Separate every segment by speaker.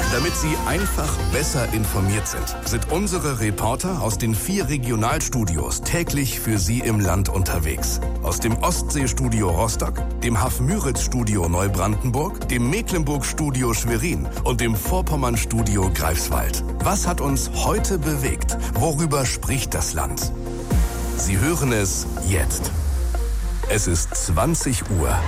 Speaker 1: Damit Sie einfach besser informiert sind unsere Reporter aus den 4 Regionalstudios täglich für Sie im Land unterwegs. Aus dem Ostseestudio Rostock, dem Haff-Müritz-Studio Neubrandenburg, dem Mecklenburg-Studio Schwerin und dem Vorpommern-Studio Greifswald. Was hat uns heute bewegt? Worüber spricht das Land? Sie hören es jetzt. Es ist 20 Uhr.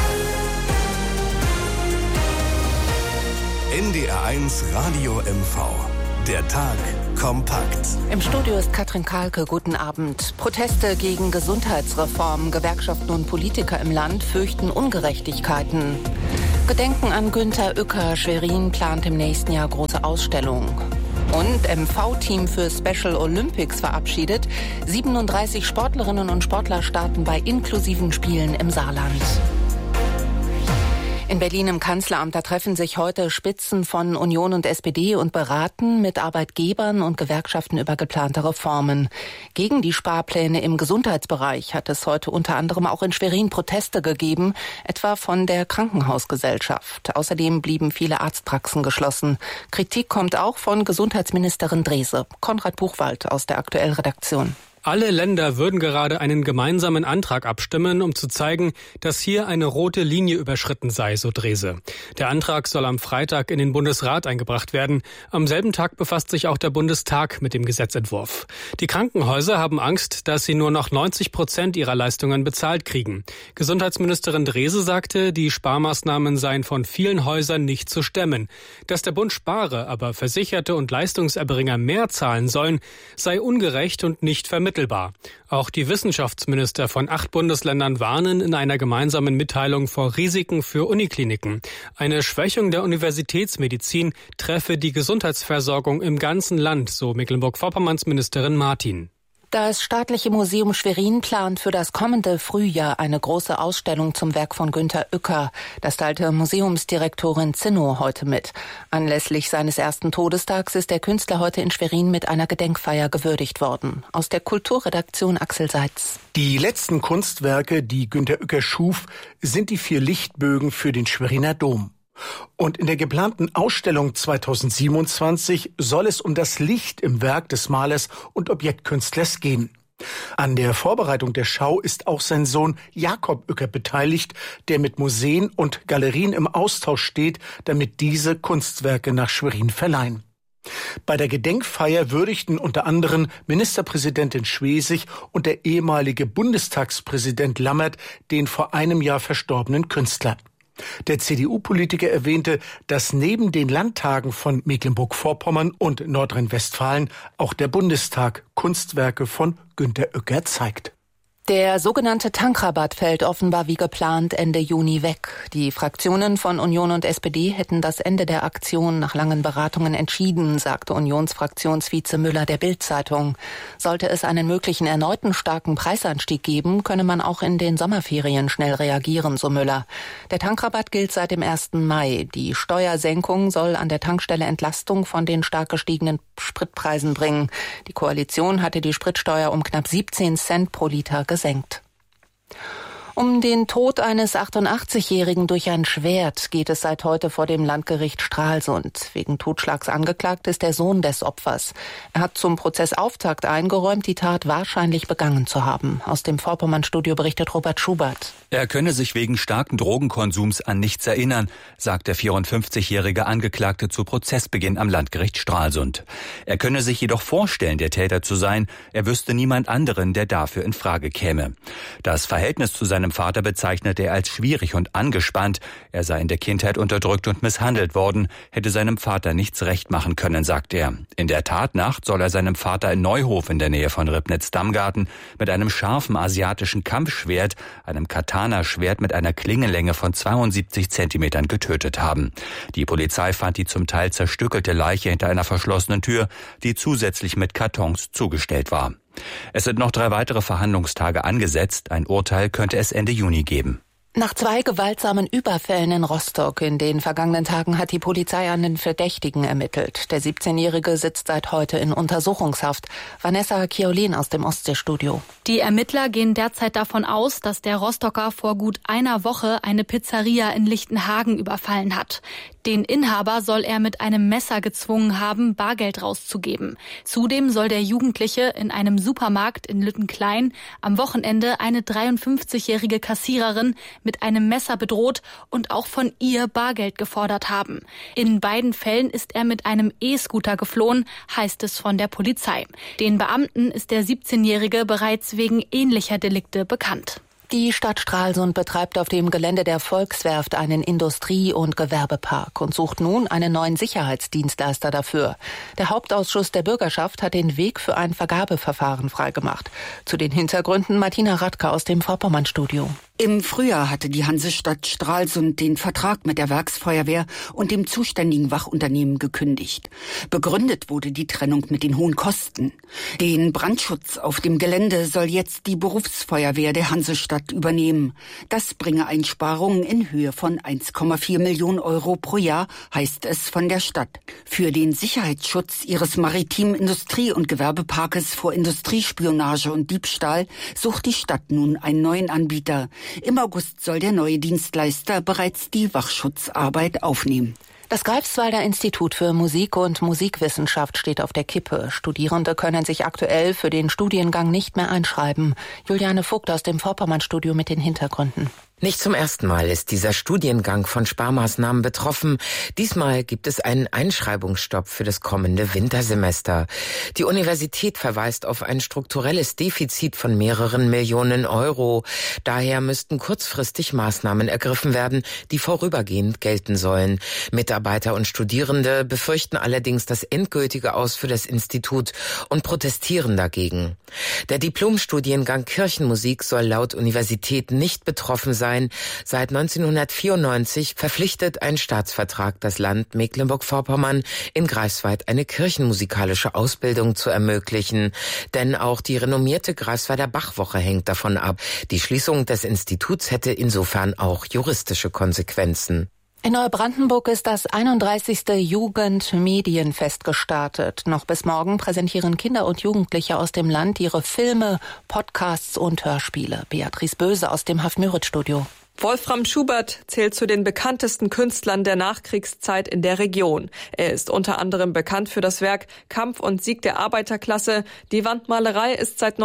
Speaker 1: NDR1 Radio MV. Der Tag kompakt.
Speaker 2: Im Studio ist Katrin Kahlke. Guten Abend. Proteste gegen Gesundheitsreform. Gewerkschaften und Politiker im Land fürchten Ungerechtigkeiten. Gedenken an Günter Uecker. Schwerin plant im nächsten Jahr große Ausstellung. Und MV-Team für Special Olympics verabschiedet. 37 Sportlerinnen und Sportler starten bei inklusiven Spielen im Saarland. In Berlin im Kanzleramt, da treffen sich heute Spitzen von Union und SPD und beraten mit Arbeitgebern und Gewerkschaften über geplante Reformen. Gegen die Sparpläne im Gesundheitsbereich hat es heute unter anderem auch in Schwerin Proteste gegeben, etwa von der Krankenhausgesellschaft. Außerdem blieben viele Arztpraxen geschlossen. Kritik kommt auch von Gesundheitsministerin Drese. Konrad Buchwald aus der Aktuell-Redaktion.
Speaker 3: Alle Länder würden gerade einen gemeinsamen Antrag abstimmen, um zu zeigen, dass hier eine rote Linie überschritten sei, so Drese. Der Antrag soll am Freitag in den Bundesrat eingebracht werden. Am selben Tag befasst sich auch der Bundestag mit dem Gesetzentwurf. Die Krankenhäuser haben Angst, dass sie nur noch 90% ihrer Leistungen bezahlt kriegen. Gesundheitsministerin Drese sagte, die Sparmaßnahmen seien von vielen Häusern nicht zu stemmen. Dass der Bund spare, aber Versicherte und Leistungserbringer mehr zahlen sollen, sei ungerecht und nicht vermittelbar. Auch die Wissenschaftsminister von 8 Bundesländern warnen in einer gemeinsamen Mitteilung vor Risiken für Unikliniken. Eine Schwächung der Universitätsmedizin treffe die Gesundheitsversorgung im ganzen Land, so Mecklenburg-Vorpommerns Ministerin Martin.
Speaker 2: Das Staatliche Museum Schwerin plant für das kommende Frühjahr eine große Ausstellung zum Werk von Günter Uecker. Das teilte Museumsdirektorin Zinnow heute mit. Anlässlich seines ersten Todestags ist der Künstler heute in Schwerin mit einer Gedenkfeier gewürdigt worden. Aus der Kulturredaktion Axel Seitz.
Speaker 4: Die letzten Kunstwerke, die Günter Uecker schuf, sind die 4 Lichtbögen für den Schweriner Dom. Und in der geplanten Ausstellung 2027 soll es um das Licht im Werk des Malers und Objektkünstlers gehen. An der Vorbereitung der Schau ist auch sein Sohn Jakob Uecker beteiligt, der mit Museen und Galerien im Austausch steht, damit diese Kunstwerke nach Schwerin verleihen. Bei der Gedenkfeier würdigten unter anderem Ministerpräsidentin Schwesig und der ehemalige Bundestagspräsident Lammert den vor einem Jahr verstorbenen Künstler. Der CDU-Politiker erwähnte, dass neben den Landtagen von Mecklenburg-Vorpommern und Nordrhein-Westfalen auch der Bundestag Kunstwerke von Günter Uecker zeigt.
Speaker 2: Der sogenannte Tankrabatt fällt offenbar wie geplant Ende Juni weg. Die Fraktionen von Union und SPD hätten das Ende der Aktion nach langen Beratungen entschieden, sagte Unionsfraktionsvize Müller der Bild-Zeitung. Sollte es einen möglichen erneuten starken Preisanstieg geben, könne man auch in den Sommerferien schnell reagieren, so Müller. Der Tankrabatt gilt seit dem 1. Mai. Die Steuersenkung soll an der Tankstelle Entlastung von den stark gestiegenen Spritpreisen bringen. Die Koalition hatte die Spritsteuer um knapp 17 Cent pro Liter gesenkt. Um den Tod eines 88-Jährigen durch ein Schwert geht es seit heute vor dem Landgericht Stralsund. Wegen Totschlags angeklagt ist der Sohn des Opfers. Er hat zum Prozessauftakt eingeräumt, die Tat wahrscheinlich begangen zu haben. Aus dem Vorpommern-Studio berichtet Robert Schubert.
Speaker 5: Er könne sich wegen starken Drogenkonsums an nichts erinnern, sagt der 54-jährige Angeklagte zu Prozessbeginn am Landgericht Stralsund. Er könne sich jedoch vorstellen, der Täter zu sein. Er wüsste niemand anderen, der dafür in Frage käme. Das Verhältnis zu seinem Vater bezeichnete er als schwierig und angespannt. Er sei in der Kindheit unterdrückt und misshandelt worden, hätte seinem Vater nichts recht machen können, sagt er. In der Tatnacht soll er seinem Vater in Neuhof in der Nähe von Ribnitz-Damgarten mit einem scharfen asiatischen Kampfschwert, einem Katana-Schwert mit einer Klingenlänge von 72 Zentimetern getötet haben. Die Polizei fand die zum Teil zerstückelte Leiche hinter einer verschlossenen Tür, die zusätzlich mit Kartons zugestellt war. Es sind noch 3 weitere Verhandlungstage angesetzt. Ein Urteil könnte es Ende Juni geben.
Speaker 2: Nach 2 gewaltsamen Überfällen in Rostock in den vergangenen Tagen hat die Polizei an den Verdächtigen ermittelt. Der 17-Jährige sitzt seit heute in Untersuchungshaft. Vanessa Chiolin aus dem Ostseestudio.
Speaker 6: Die Ermittler gehen derzeit davon aus, dass der Rostocker vor gut einer Woche eine Pizzeria in Lichtenhagen überfallen hat. Den Inhaber soll er mit einem Messer gezwungen haben, Bargeld rauszugeben. Zudem soll der Jugendliche in einem Supermarkt in Lüttenklein am Wochenende eine 53-jährige Kassiererin mit einem Messer bedroht und auch von ihr Bargeld gefordert haben. In beiden Fällen ist er mit einem E-Scooter geflohen, heißt es von der Polizei. Den Beamten ist der 17-Jährige bereits wegen ähnlicher Delikte bekannt.
Speaker 2: Die Stadt Stralsund betreibt auf dem Gelände der Volkswerft einen Industrie- und Gewerbepark und sucht nun einen neuen Sicherheitsdienstleister dafür. Der Hauptausschuss der Bürgerschaft hat den Weg für ein Vergabeverfahren freigemacht. Zu den Hintergründen Martina Radke aus dem Vorpommern-Studio.
Speaker 7: Im Frühjahr hatte die Hansestadt Stralsund den Vertrag mit der Werksfeuerwehr und dem zuständigen Wachunternehmen gekündigt. Begründet wurde die Trennung mit den hohen Kosten. Den Brandschutz auf dem Gelände soll jetzt die Berufsfeuerwehr der Hansestadt übernehmen. Das bringe Einsparungen in Höhe von 1,4 Millionen Euro pro Jahr, heißt es von der Stadt. Für den Sicherheitsschutz ihres maritimen Industrie- und Gewerbeparkes vor Industriespionage und Diebstahl sucht die Stadt nun einen neuen Anbieter. Im August soll der neue Dienstleister bereits die Wachschutzarbeit aufnehmen.
Speaker 2: Das Greifswalder Institut für Musik und Musikwissenschaft steht auf der Kippe. Studierende können sich aktuell für den Studiengang nicht mehr einschreiben. Juliane Vogt aus dem Vorpommern-Studio mit den Hintergründen.
Speaker 8: Nicht zum ersten Mal ist dieser Studiengang von Sparmaßnahmen betroffen. Diesmal gibt es einen Einschreibungsstopp für das kommende Wintersemester. Die Universität verweist auf ein strukturelles Defizit von mehreren Millionen Euro. Daher müssten kurzfristig Maßnahmen ergriffen werden, die vorübergehend gelten sollen. Mitarbeiter und Studierende befürchten allerdings das endgültige Aus für das Institut und protestieren dagegen. Der Diplomstudiengang Kirchenmusik soll laut Universität nicht betroffen sein. Seit 1994 verpflichtet ein Staatsvertrag das Land Mecklenburg-Vorpommern, in Greifswald eine kirchenmusikalische Ausbildung zu ermöglichen. Denn auch die renommierte Greifswalder Bachwoche hängt davon ab. Die Schließung des Instituts hätte insofern auch juristische Konsequenzen.
Speaker 2: In Neubrandenburg ist das 31. Jugendmedienfest gestartet. Noch bis morgen präsentieren Kinder und Jugendliche aus dem Land ihre Filme, Podcasts und Hörspiele. Beatrice Böse aus dem Haff-Müritz-Studio.
Speaker 9: Wolfram Schubert zählt zu den bekanntesten Künstlern der Nachkriegszeit in der Region. Er ist unter anderem bekannt für das Werk Kampf und Sieg der Arbeiterklasse. Die Wandmalerei ist seit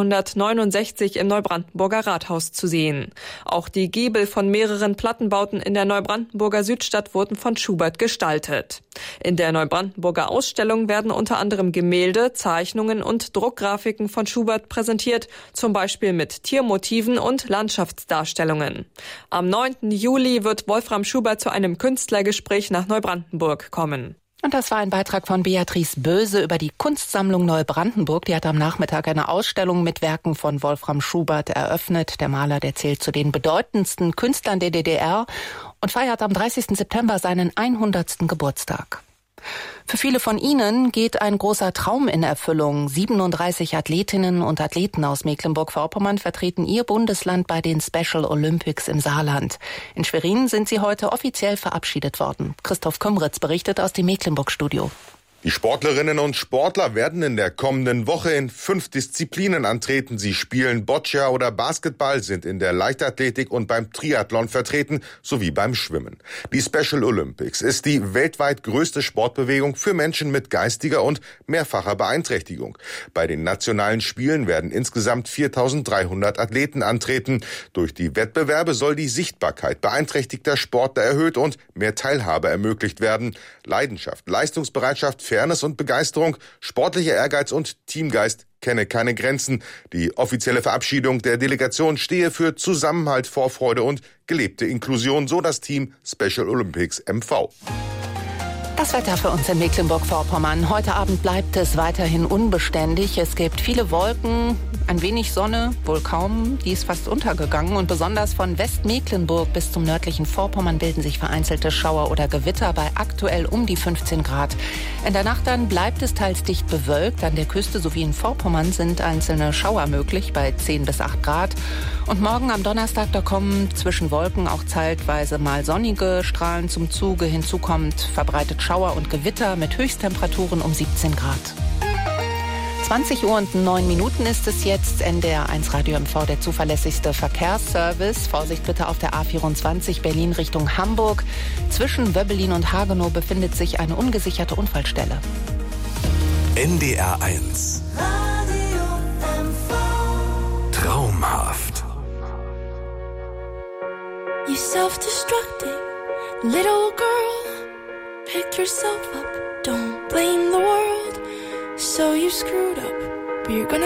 Speaker 9: 1969 im Neubrandenburger Rathaus zu sehen. Auch die Giebel von mehreren Plattenbauten in der Neubrandenburger Südstadt wurden von Schubert gestaltet. In der Neubrandenburger Ausstellung werden unter anderem Gemälde, Zeichnungen und Druckgrafiken von Schubert präsentiert, zum Beispiel mit Tiermotiven und Landschaftsdarstellungen. Am 9. Juli wird Wolfram Schubert zu einem Künstlergespräch nach Neubrandenburg kommen.
Speaker 2: Und das war ein Beitrag von Beatrice Böse über die Kunstsammlung Neubrandenburg. Die hat am Nachmittag eine Ausstellung mit Werken von Wolfram Schubert eröffnet. Der Maler, der zählt zu den bedeutendsten Künstlern der DDR und feiert am 30. September seinen 100. Geburtstag. Für viele von Ihnen geht ein großer Traum in Erfüllung. 37 Athletinnen und Athleten aus Mecklenburg-Vorpommern vertreten ihr Bundesland bei den Special Olympics im Saarland. In Schwerin sind sie heute offiziell verabschiedet worden. Christoph Kümritz berichtet aus dem Mecklenburg-Studio.
Speaker 10: Die Sportlerinnen und Sportler werden in der kommenden Woche in 5 Disziplinen antreten. Sie spielen Boccia oder Basketball, sind in der Leichtathletik und beim Triathlon vertreten, sowie beim Schwimmen. Die Special Olympics ist die weltweit größte Sportbewegung für Menschen mit geistiger und mehrfacher Beeinträchtigung. Bei den nationalen Spielen werden insgesamt 4.300 Athleten antreten. Durch die Wettbewerbe soll die Sichtbarkeit beeinträchtigter Sportler erhöht und mehr Teilhabe ermöglicht werden. Leidenschaft, Leistungsbereitschaft, Fairness und Begeisterung, sportlicher Ehrgeiz und Teamgeist kenne keine Grenzen. Die offizielle Verabschiedung der Delegation stehe für Zusammenhalt, Vorfreude und gelebte Inklusion, so das Team Special Olympics MV.
Speaker 2: Das Wetter für uns in Mecklenburg-Vorpommern. Heute Abend bleibt es weiterhin unbeständig. Es gibt viele Wolken, ein wenig Sonne, wohl kaum. Die ist fast untergegangen. Und besonders von Westmecklenburg bis zum nördlichen Vorpommern bilden sich vereinzelte Schauer oder Gewitter bei aktuell um die 15 Grad. In der Nacht dann bleibt es teils dicht bewölkt. An der Küste sowie in Vorpommern sind einzelne Schauer möglich bei 10 bis 8 Grad. Und morgen am Donnerstag, da kommen zwischen Wolken auch zeitweise mal sonnige Strahlen zum Zuge. Hinzu kommt verbreitet Schauer und Gewitter mit Höchsttemperaturen um 17 Grad. 20 Uhr und 9 Minuten ist es jetzt. NDR 1 Radio MV, der zuverlässigste Verkehrsservice. Vorsicht bitte auf der A24 Berlin Richtung Hamburg. Zwischen Wöbbelin und Hagenow befindet sich eine ungesicherte Unfallstelle.
Speaker 1: NDR 1 Traumhaft.
Speaker 11: You self-destructing little girl. Pick yourself up, don't blame the world. So you screwed up, but you're gonna